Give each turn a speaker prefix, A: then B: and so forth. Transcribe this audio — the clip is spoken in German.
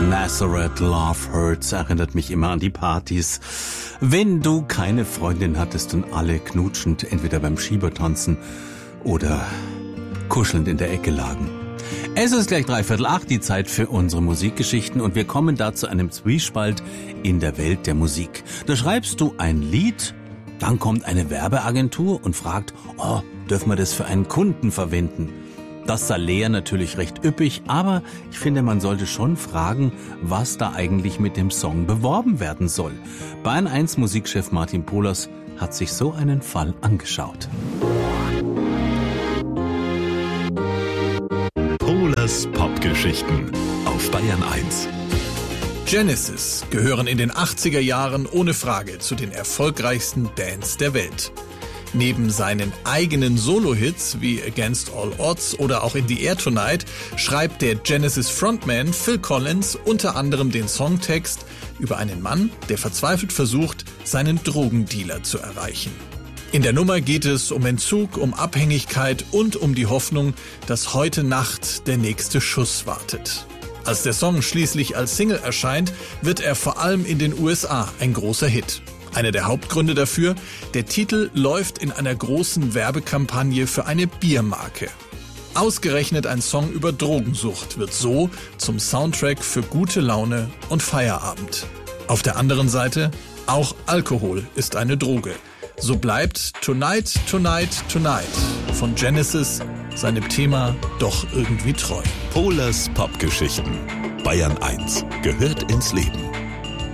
A: Nazareth Love Hurts erinnert mich immer an die Partys. Wenn du keine Freundin hattest und alle knutschend entweder beim Schiebertanzen oder kuschelnd in der Ecke lagen. Es ist gleich 7:45, die Zeit für unsere Musikgeschichten und wir kommen da zu einem Zwiespalt in der Welt der Musik. Da schreibst du ein Lied, dann kommt eine Werbeagentur und fragt, dürfen wir das für einen Kunden verwenden? Das Salär natürlich recht üppig, aber ich finde, man sollte schon fragen, was da eigentlich mit dem Song beworben werden soll. Bayern 1 Musikchef Martin Pohlers hat sich so einen Fall angeschaut.
B: Pohlers Popgeschichten auf Bayern 1.
C: Genesis gehören in den 80er Jahren ohne Frage zu den erfolgreichsten Bands der Welt. Neben seinen eigenen Solo-Hits wie Against All Odds oder auch In the Air Tonight schreibt der Genesis-Frontman Phil Collins unter anderem den Songtext über einen Mann, der verzweifelt versucht, seinen Drogendealer zu erreichen. In der Nummer geht es um Entzug, um Abhängigkeit und um die Hoffnung, dass heute Nacht der nächste Schuss wartet. Als der Song schließlich als Single erscheint, wird er vor allem in den USA ein großer Hit. Einer der Hauptgründe dafür, der Titel läuft in einer großen Werbekampagne für eine Biermarke. Ausgerechnet ein Song über Drogensucht wird so zum Soundtrack für gute Laune und Feierabend. Auf der anderen Seite, auch Alkohol ist eine Droge. So bleibt Tonight, Tonight, Tonight von Genesis seinem Thema doch irgendwie treu.
B: Pohlers Popgeschichten. Bayern 1 gehört ins Leben.